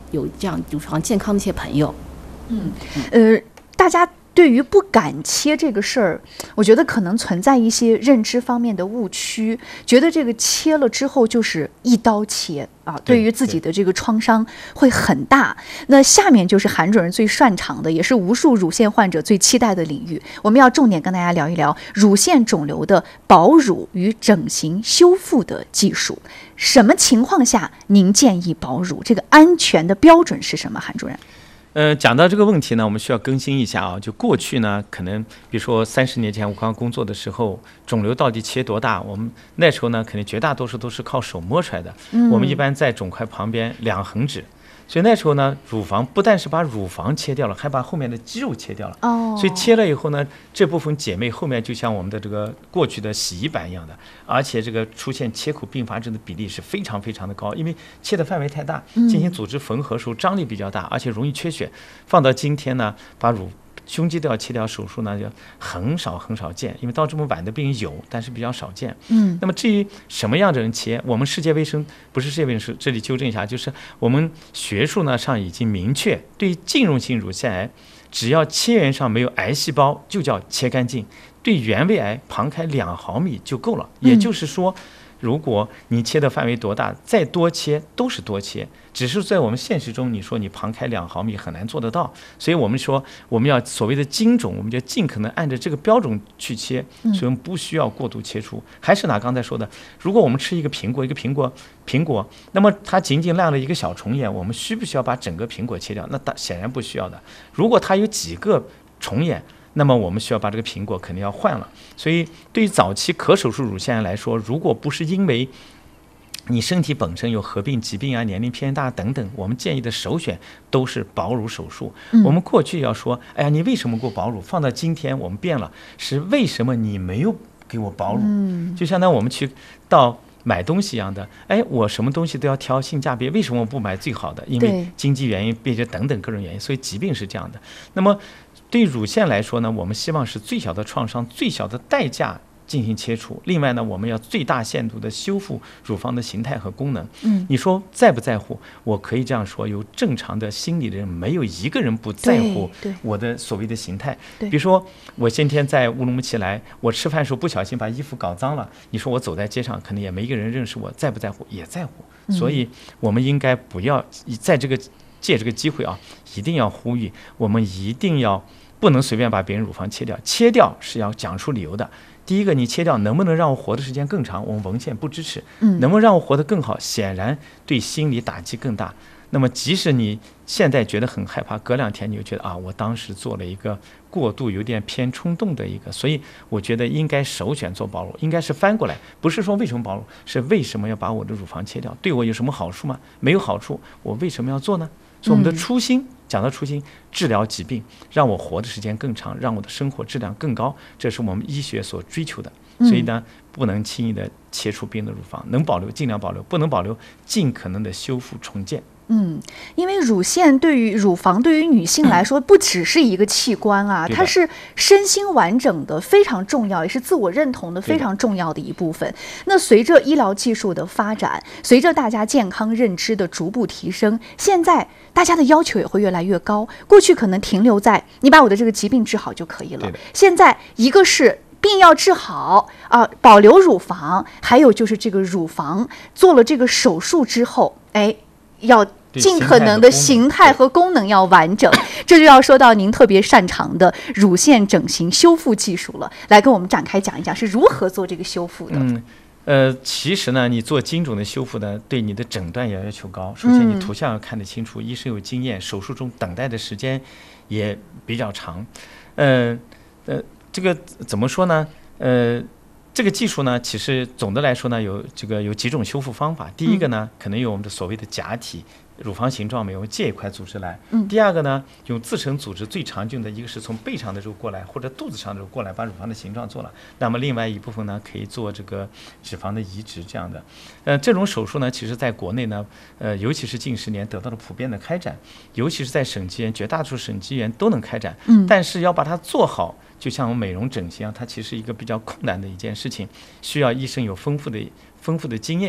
有这样乳房健康的一些朋友。 大家对于不敢切这个事儿，我觉得可能存在一些认知方面的误区，觉得这个切了之后就是一刀切啊，对于自己的这个创伤会很大。那下面就是韩主任最擅长的，也是无数乳腺患者最期待的领域，我们要重点跟大家聊一聊乳腺肿瘤的保乳与整形修复的技术。什么情况下您建议保乳？这个安全的标准是什么，韩主任？ 讲到这个问题呢，我们需要更新一下啊。就过去呢，可能比如说30年前我刚工作的时候，肿瘤到底切多大，我们那时候呢，肯定绝大多数都是靠手摸出来的。我们一般在肿块旁边2横指。所以那时候呢，乳房不但是把乳房切掉了，还把后面的肌肉切掉了。所以切了以后呢，这部分姐妹后面就像我们的这个过去的洗衣板一样的，而且这个出现切口并发症的比例是非常非常的高，因为切的范围太大，进行组织缝合时候张力比较大，而且容易缺血。放到今天呢，把胸肌都要切掉手术呢，就很少见，因为到这么晚的病有，但是比较少见。那么至于什么样的人切，我们世界卫生不是世界卫生，这里纠正一下，就是我们学术呢上已经明确，对浸润性乳腺癌，只要切缘上没有癌细胞，就叫切干净；对原位癌，旁开2毫米就够了。也就是说，如果你切的范围多大，再多切都是多切，只是在我们现实中，你说你旁开2毫米很难做得到。所以我们说，我们要所谓的精准，我们就尽可能按照这个标准去切，所以我们不需要过度切除。还是拿刚才说的，如果我们吃一个苹果，那么它仅仅烂了一个小虫眼，我们需不需要把整个苹果切掉？那显然不需要的。如果它有几个虫眼，那么我们需要把这个苹果肯定要换了。所以对于早期可手术乳腺癌来说，如果不是因为你身体本身有合并疾病啊、年龄偏大等等，我们建议的首选都是保乳手术。我们过去要说，哎呀，你为什么给我保乳？放到今天我们变了，是为什么你没有给我保乳？就相当于我们去到买东西一样的，哎，我什么东西都要挑性价比，为什么不买最好的？因为经济原因、别的等等各种原因，所以疾病是这样的。那么对乳腺来说呢，我们希望是最小的创伤、最小的代价进行切除。另外呢，我们要最大限度的修复乳房的形态和功能。你说在不在乎？我可以这样说，有正常的心理的人，没有一个人不在乎我的所谓的形态。比如说我今天在乌鲁木齐来，我吃饭的时候不小心把衣服搞脏了，你说我走在街上，可能也没一个人认识我，在不在乎？也在乎。所以我们应该不要在借这个机会啊，一定要呼吁，我们一定要不能随便把别人乳房切掉，切掉是要讲出理由的。第一个，你切掉能不能让我活的时间更长？我们文献不支持。能不能让我活得更好？显然对心理打击更大。那么即使你现在觉得很害怕，隔2天你就觉得啊，我当时做了一个过度有点偏冲动的一个，所以我觉得应该首选做保乳，应该是翻过来，不是说为什么保乳，是为什么要把我的乳房切掉？对我有什么好处吗？没有好处，我为什么要做呢？所以我们的初心，讲到初心，治疗疾病，让我活的时间更长，让我的生活质量更高，这是我们医学所追求的。所以呢，不能轻易的切除病人的乳房，能保留尽量保留，不能保留尽可能的修复重建。 因为乳腺乳房对于女性来说不只是一个器官啊，它是身心完整的，非常重要，也是自我认同的非常重要的一部分。那随着医疗技术的发展，随着大家健康认知的逐步提升，现在大家的要求也会越来越高。过去可能停留在你把我的这个疾病治好就可以了，现在一个是病要治好保留乳房，还有就是这个乳房做了这个手术之后，要尽可能的形态和功能要完整，这就要说到您特别擅长的乳腺整形修复技术了。来跟我们展开讲一讲是如何做这个修复的。 其实呢，你做精准的修复呢，对你的诊断也要求高。首先，你图像要看得清楚，医生有经验，手术中等待的时间也比较长。这个怎么说呢？这个技术呢，其实总的来说呢，有几种修复方法。第一个呢，可能用我们的所谓的假体乳房形状，用借一块组织来。第二个呢，用自成组织，最常见的一个是从背上的肉过来，或者肚子上的肉过来，把乳房的形状做了。那么另外一部分呢，可以做这个脂肪的移植这样的。这种手术呢，其实在国内呢，尤其是近10年得到了普遍的开展，尤其是在省级医院，绝大多数省级医院都能开展。但是要把它做好，就像我们美容整形它其实一个比较困难的一件事情，需要医生有丰富的经验。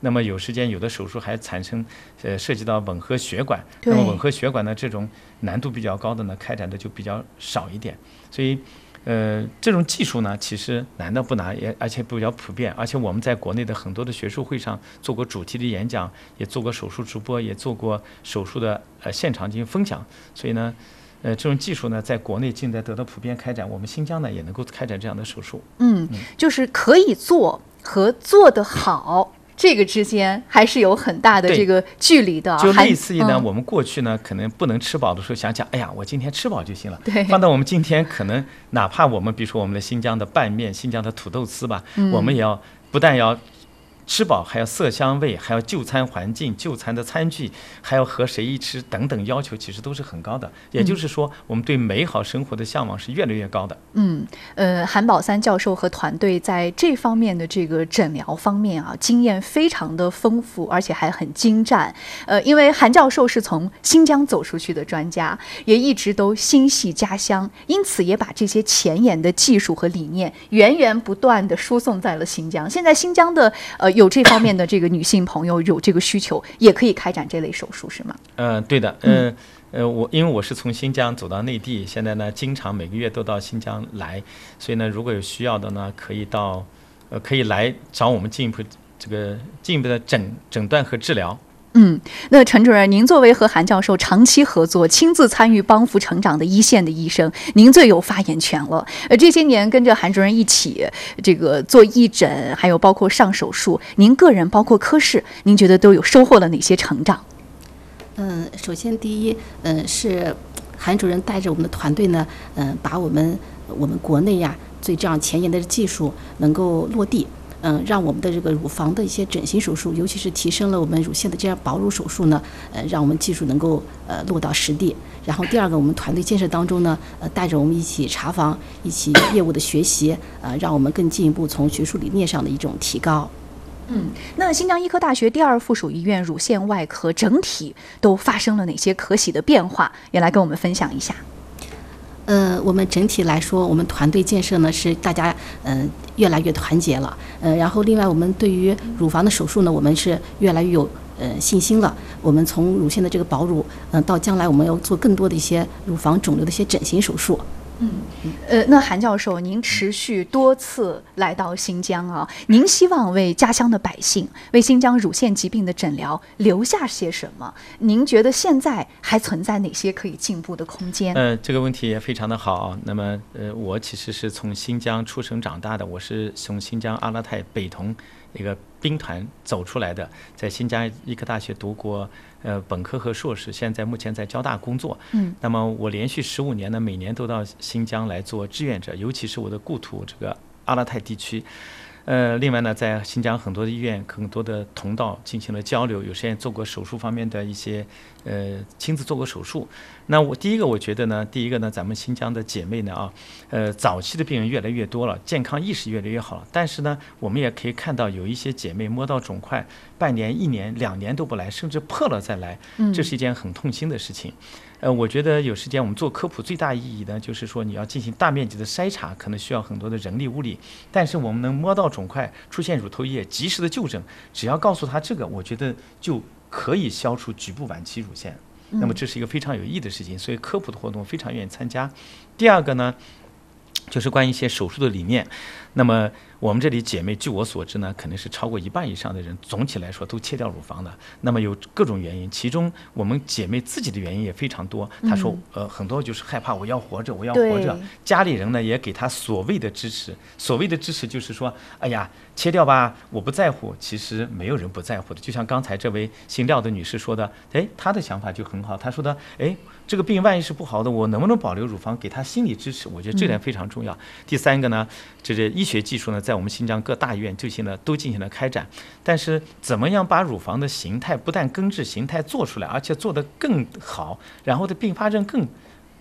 那么有时间有的手术还产生涉及到吻合血管，那么吻合血管呢这种难度比较高的呢，开展的就比较少一点。所以这种技术呢，其实难的不难，而且比较普遍。而且我们在国内的很多的学术会上做过主题的演讲，也做过手术直播，也做过手术的现场进行分享。所以呢，这种技术呢，在国内近代得到普遍开展，我们新疆呢也能够开展这样的手术。 就是可以做和做得好，这个之间还是有很大的这个距离的。 就类似于呢，我们过去呢可能不能吃饱的时候想哎呀，我今天吃饱就行了。 对。 放到我们今天，可能哪怕我们比如说我们的新疆的拌面、新疆的土豆丝吧，我们也不但要吃饱，还要色香味，还要就餐环境、就餐的餐具，还要和谁一吃等等要求，其实都是很高的。也就是说，我们对美好生活的向往是越来越高的。 韩宝三教授和团队在这方面的这个诊疗方面啊，经验非常的丰富，而且还很精湛。因为韩教授是从新疆走出去的专家，也一直都心系家乡，因此也把这些前沿的技术和理念源源不断的输送在了新疆。现在新疆的有这方面的这个女性朋友有这个需求，也可以开展这类手术，是吗？ 对的，因为我是从新疆走到内地，现在呢经常每个月都到新疆来，所以呢如果有需要的呢，可以来找我们进一步的诊断和治疗。 那陈主任，您作为和韩教授长期合作、亲自参与帮扶成长的一线的医生，您最有发言权了。这些年跟着韩主任一起这个做义诊，还有包括上手术，您个人包括科室，您觉得都有收获了哪些成长？ 首先第一，是韩主任带着我们的团队呢，把我们国内呀最这样前沿的技术能够落地。让我们的这个乳房的一些整形手术，尤其是提升了我们乳腺的这样保乳手术呢，让我们技术能够落到实地。然后第二个，我们团队建设当中呢，带着我们一起查房，一起业务的学习，让我们更进一步从学术理念上的一种提高。 那新疆医科大学第2附属医院乳腺外科整体都发生了哪些可喜的变化？也来跟我们分享一下。 我们整体来说，我们团队建设呢是大家越来越团结了。然后另外我们对于乳房的手术呢，我们是越来越有信心了。我们从乳腺的这个保乳，到将来我们要做更多的一些乳房肿瘤的一些整形手术。 那韩教授，您持续多次来到新疆啊，您希望为家乡的百姓，为新疆乳腺疾病的诊疗留下些什么？您觉得现在还存在哪些可以进步的空间？ 这个问题也非常的好。那么我其实是从新疆出生长大的，我是从新疆阿勒泰北桐一个兵团走出来的，在新疆医科大学读过本科和硕士，现在目前在交大工作。那么我连续15年呢，每年都到新疆来做志愿者，尤其是我的故土这个阿勒泰地区。另外呢，在新疆很多的医院、很多的同道进行了交流，有时间做过手术方面的一些亲自做过手术。那第一个觉得呢，咱们新疆的姐妹呢早期的病人越来越多了，健康意识越来越好了。但是呢，我们也可以看到有一些姐妹摸到肿块，半年、1年、2年都不来，甚至破了再来，这是一件很痛心的事情。我觉得有时间我们做科普最大意义呢，就是说你要进行大面积的筛查，可能需要很多的人力物力，但是我们能摸到肿块，出现乳头液，及时的就诊，只要告诉他这个，我觉得就可以消除局部晚期乳腺。那么这是一个非常有意义的事情，所以科普的活动非常愿意参加。第二个呢，就是关于一些手术的理念。那么我们这里姐妹，据我所知呢，肯定是超过1半以上的人，总体来说都切掉乳房的。那么有各种原因，其中我们姐妹自己的原因也非常多。她说，很多就是害怕我要活着，我要活着。家里人呢也给她所谓的支持，所谓的支持就是说，哎呀，切掉吧，我不在乎。其实没有人不在乎的。就像刚才这位姓廖的女士说的，她的想法就很好。她说的，这个病万一是不好的，我能不能保留乳房，给她心理支持？我觉得这点非常重要。第三个呢，这医学技术呢，在我们新疆各大医院都进行了开展，但是怎么样把乳房的形态不但根治形态做出来，而且做得更好，然后的并发症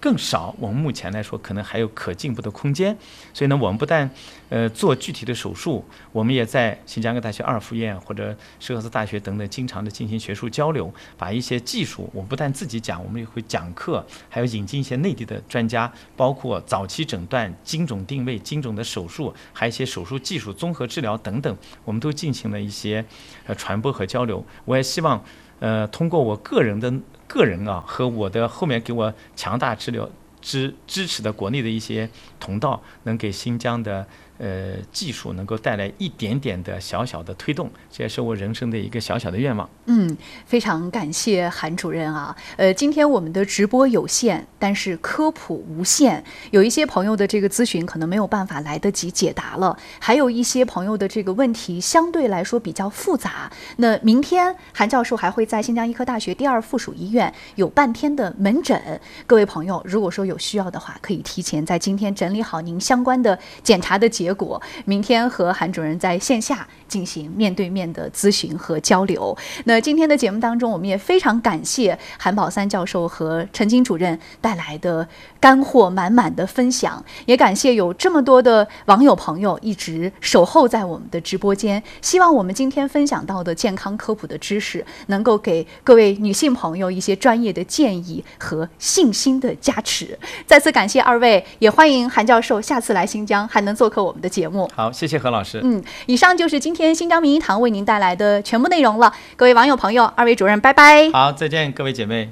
更少，我们目前来说可能还有可进步的空间。所以呢，我们不但做具体的手术，我们也在新疆大学2附院或者舍克斯大学等等经常的进行学术交流，把一些技术我们不但自己讲，我们也会讲课，还有引进一些内地的专家，包括早期诊断、精准定位、精准的手术，还有一些手术技术、综合治疗等等，我们都进行了一些传播和交流。我也希望通过我个人啊和我的后面给我强大支持的国内的一些同道，能给新疆的技术能够带来一点点的小小的推动，这也是我人生的一个小小的愿望。 非常感谢韩主任啊。今天我们的直播有限，但是科普无限。有一些朋友的这个咨询可能没有办法来得及解答了，还有一些朋友的这个问题相对来说比较复杂。那明天韩教授还会在新疆医科大学第2附属医院有半天的门诊，各位朋友如果说有需要的话，可以提前在今天整理好您相关的检查的结果，明天和韩主任在线下进行面对面的咨询和交流。那今天的节目当中，我们也非常感谢韩宝三教授和陈金主任带来的干货满满的分享，也感谢有这么多的网友朋友一直守候在我们的直播间。希望我们今天分享到的健康科普的知识，能够给各位女性朋友一些专业的建议和信心的加持。再次感谢2位，也欢迎韩教授下次来新疆还能做客我们的节目。 好，谢谢何老师。 以上就是今天新疆名医堂为您带来的全部内容了。各位网友朋友，2位主任，拜拜。 好，再见，各位姐妹。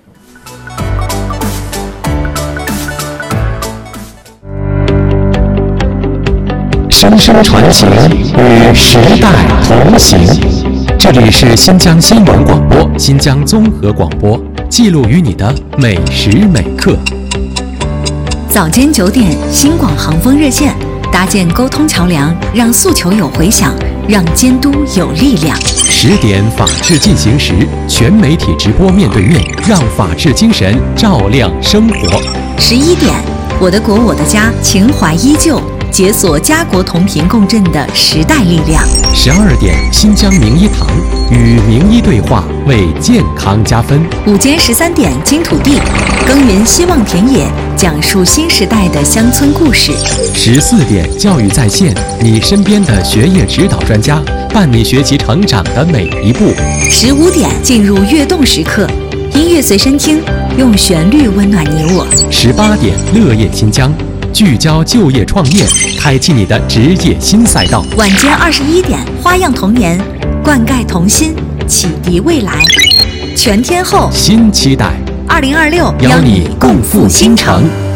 声声传情，与时代同行。这里是新疆新闻广播、新疆综合广播，记录与你的每时每刻。 早间9点，新广航风热线，搭建沟通桥梁，让诉求有回响，让监督有力量。 10点，法治进行时，全媒体直播面对面，让法治精神照亮生活。 11点，我的国我的家，情怀依旧，解锁家国同频共振的时代力量。 12点，新疆名医堂，与名医对话，为健康加分。 午间13点，金土地，耕耘希望田野，讲述新时代的乡村故事。 14点，教育在线，你身边的学业指导专家，伴你学习成长的每一步。 15点，进入跃动时刻，音乐随身听，用旋律温暖你我。 18点，乐业新疆，聚焦就业创业，开启你的职业新赛道。 晚间21点，花样童年，灌溉童心，启迪未来。全天候新期待， 2026， 邀你共赴新城。